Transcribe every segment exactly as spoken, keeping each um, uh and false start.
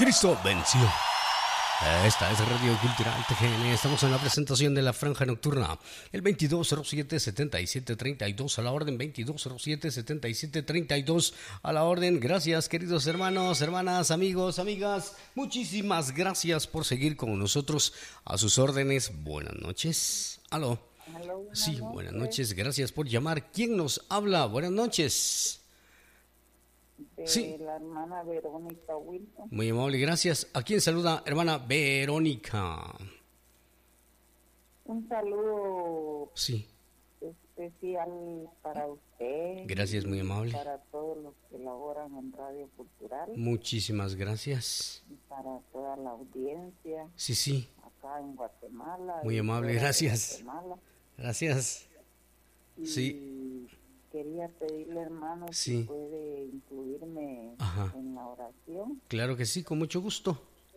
Cristo venció. Esta es Radio Cultural T G N. Estamos en la presentación de la Franja Nocturna. El veintidós cero siete, setenta y siete treinta y dos a la orden. veintidós cero siete, setenta y siete treinta y dos a la orden. Gracias, queridos hermanos, hermanas, amigos, amigas. Muchísimas gracias por seguir con nosotros. A sus órdenes. Buenas noches. Aló. Aló, buenas Sí, noches. buenas noches. Gracias por llamar. ¿Quién nos habla? Buenas noches. De Sí. la hermana Verónica Wilson. Muy amable, gracias. ¿A quién saluda, hermana Verónica? Un saludo Sí, especial para usted. gracias, muy amable. Para todos los que laboran en Radio Cultural. Muchísimas gracias. Y para toda la audiencia Sí, sí, acá en Guatemala. muy y amable, fuera de gracias. Guatemala. Gracias. Y Sí. quería pedirle, hermano, Sí. si puede incluirme Ajá. en la oración. Claro que sí, con mucho gusto.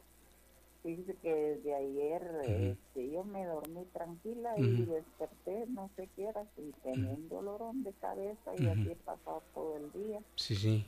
Fíjese que desde ayer este, yo me dormí tranquila y Ujú. desperté, no sé qué era, y tenía un dolorón de cabeza y así he pasado todo el día. Sí, sí.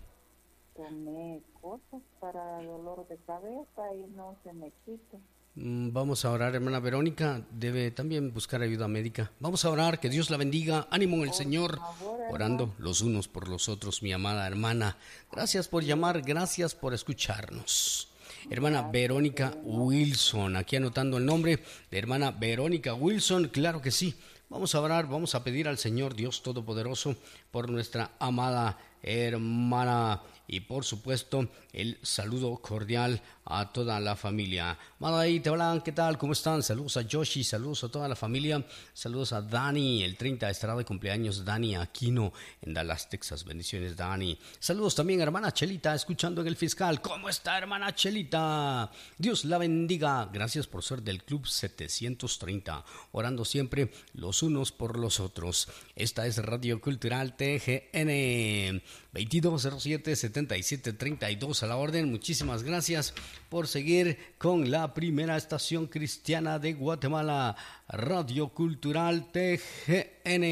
Tomé cosas para dolor de cabeza y no se me quita. Mm, Vamos a orar, hermana Verónica. Debe también buscar ayuda médica. Vamos a orar, que Dios la bendiga. Ánimo en el Señor. favor, Orando los unos por los otros, mi amada hermana. Gracias por llamar, gracias por escucharnos. Hermana Verónica Wilson, aquí anotando el nombre de hermana Verónica Wilson, claro que sí. Vamos a orar, vamos a pedir al Señor Dios Todopoderoso por nuestra amada hermana y por supuesto el saludo cordial a toda la familia. Madaí, te hablan, ¿qué tal? ¿Cómo están? Saludos a Yoshi, saludos a toda la familia, saludos a Dani, el treinta estará de cumpleaños Dani Aquino en Dallas, Texas. Bendiciones, Dani. Saludos también a hermana Chelita, escuchando en el fiscal. ¿Cómo está, hermana Chelita? Dios la bendiga. Gracias por ser del Club setecientos treinta, orando siempre los unos por los otros. Esta es Radio Cultural T G N. veintidós cero siete, setenta y siete treinta y dos a la orden. Muchísimas gracias por seguir con la primera estación cristiana de Guatemala, Radio Cultural T G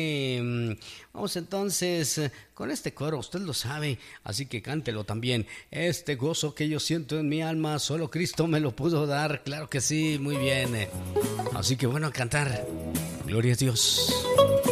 N. Vamos entonces con este coro, usted lo sabe, así que cántelo también. Este gozo que yo siento en mi alma, solo Cristo me lo pudo dar. Claro que sí, muy bien. Así que bueno, a cantar. Gloria a Dios.